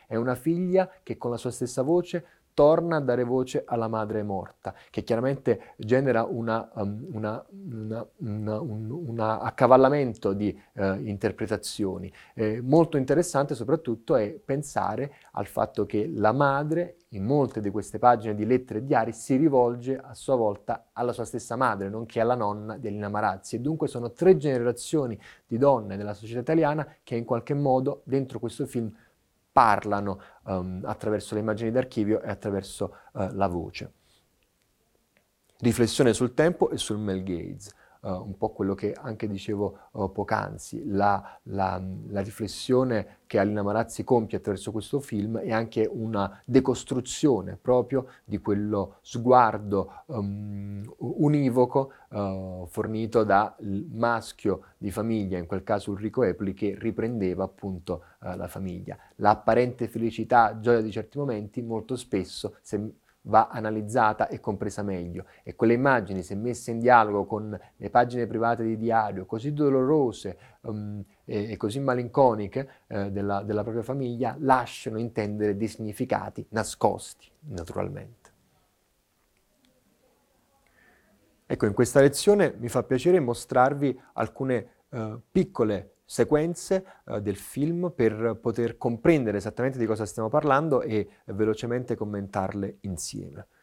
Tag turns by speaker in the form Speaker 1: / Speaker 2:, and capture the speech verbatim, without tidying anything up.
Speaker 1: È una figlia che con la sua stessa voce torna a dare voce alla madre morta, che chiaramente genera una, um, una, una, una, un una accavallamento di uh, interpretazioni. Eh, molto interessante soprattutto è pensare al fatto che la madre, in molte di queste pagine di lettere e diari, si rivolge a sua volta alla sua stessa madre, nonché alla nonna di Alina Marazzi. E dunque sono tre generazioni di donne della società italiana che in qualche modo dentro questo film parlano um, attraverso le immagini d'archivio e attraverso uh, la voce. Riflessione sul tempo e sul male gaze, uh, un po' quello che anche dicevo uh, poc'anzi, la, la, la riflessione che Alina Marazzi compie attraverso questo film è anche una decostruzione proprio di quello sguardo um, univoco uh, fornito dal maschio di famiglia, in quel caso Ulrico Epli, che riprendeva appunto uh, la famiglia. L'apparente felicità, gioia di certi momenti, molto spesso, se va analizzata e compresa meglio, e quelle immagini, se messe in dialogo con le pagine private di diario, così dolorose um, e, e così malinconiche eh, della, della propria famiglia, lasciano intendere dei significati nascosti, naturalmente. Ecco, in questa lezione mi fa piacere mostrarvi alcune eh, piccole sequenze uh, del film per poter comprendere esattamente di cosa stiamo parlando e eh, velocemente commentarle insieme.